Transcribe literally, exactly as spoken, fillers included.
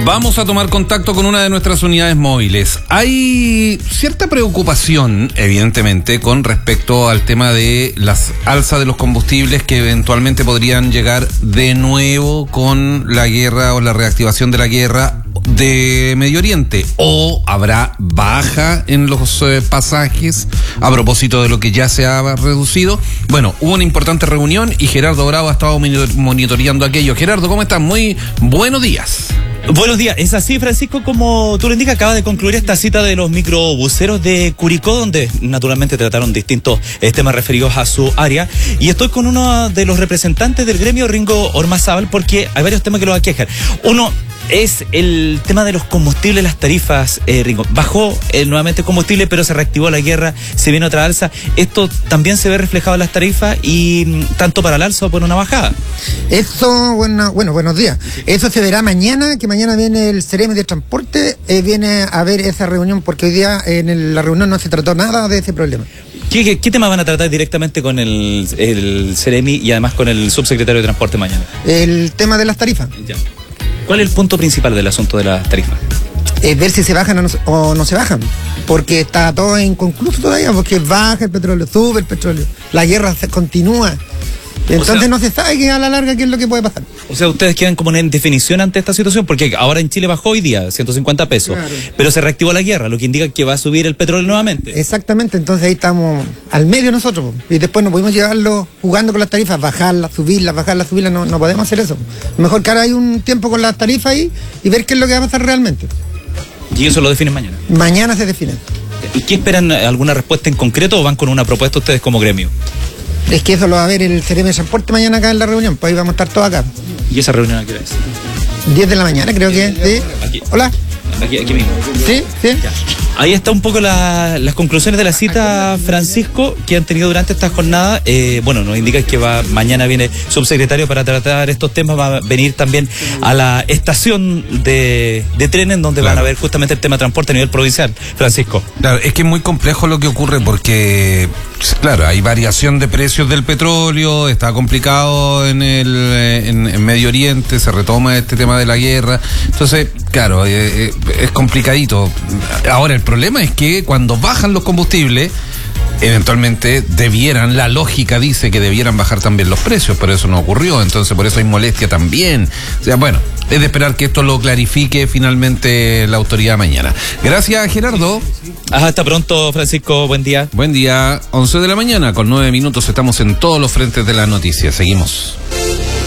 Vamos a tomar contacto con una de nuestras unidades móviles. Hay cierta preocupación, evidentemente, con respecto al tema de las alzas de los combustibles que eventualmente podrían llegar de nuevo con la guerra o la reactivación de la guerra de Medio Oriente, o habrá baja en los eh, pasajes a propósito de lo que ya se ha reducido. Bueno, hubo una importante reunión y Gerardo Bravo ha estado monitoreando aquello. Gerardo, ¿cómo estás? Muy buenos días. Buenos días, es así, Francisco, como tú lo indicas, acaba de concluir esta cita de los microbuseros de Curicó, donde naturalmente trataron distintos eh, temas referidos a su área, y estoy con uno de los representantes del gremio, Ringo Ormazábal, porque hay varios temas que lo aquejan. Uno es el tema de los combustibles, las tarifas, eh, Ringo. Bajó eh, nuevamente el combustible, pero se reactivó la guerra, se viene otra alza. Esto también se ve reflejado en las tarifas, y tanto para el alza o por una bajada. Eso, bueno, bueno, buenos días. Eso se verá mañana, que mañana viene el Ceremi de Transporte, eh, viene a ver esa reunión, porque hoy día en el, la reunión no se trató nada de ese problema. ¿Qué, qué, qué tema van a tratar directamente con el, el Ceremi y además con el subsecretario de Transporte mañana? El tema de las tarifas. Ya. ¿Cuál es el punto principal del asunto de las tarifas? Es ver si se bajan o no, o no se bajan, porque está todo inconcluso todavía, porque baja el petróleo, sube el petróleo, la guerra se continúa. Entonces, o sea, no se sabe que a la larga qué es lo que puede pasar. O sea, ustedes quedan como en definición ante esta situación, porque ahora en Chile bajó hoy día ciento cincuenta pesos, claro, pero se reactivó la guerra, lo que indica que va a subir el petróleo nuevamente. Exactamente, entonces ahí estamos al medio nosotros, y después no podemos llevarlo jugando con las tarifas, bajarlas, subirlas, bajarlas, subirlas, no, no podemos hacer eso. Mejor que ahora hay un tiempo con las tarifas ahí y ver qué es lo que va a pasar realmente. ¿Y eso lo definen mañana? Mañana se define. ¿Y qué esperan? ¿Alguna respuesta en concreto o van con una propuesta ustedes como gremio? Es que eso lo va a ver el Ceremi de Transporte mañana acá en la reunión, pues ahí vamos a estar todos acá. ¿Y esa reunión a qué hora es? diez de la mañana, creo que es. ¿Sí? Aquí. Hola. Aquí, aquí mismo. Sí, sí. Ya. Ahí está un poco la, las conclusiones de la cita, Francisco, que han tenido durante esta jornada. Eh, bueno, nos indica que va mañana viene subsecretario para tratar estos temas. Va a venir también a la estación de, de trenes, donde claro, van a ver justamente el tema de transporte a nivel provincial. Francisco. Claro, es que es muy complejo lo que ocurre porque, claro, hay variación de precios del petróleo, está complicado en el en, en Medio Oriente, se retoma este tema de la guerra. Entonces, claro, eh, eh, es complicadito. Ahora, el problema es que cuando bajan los combustibles, eventualmente debieran, la lógica dice que debieran bajar también los precios, pero eso no ocurrió, entonces por eso hay molestia también. O sea, bueno, es de esperar que esto lo clarifique finalmente la autoridad mañana. Gracias, Gerardo. Hasta pronto, Francisco, buen día. Buen día, once de la mañana, con nueve minutos estamos en todos los frentes de la noticia. Seguimos.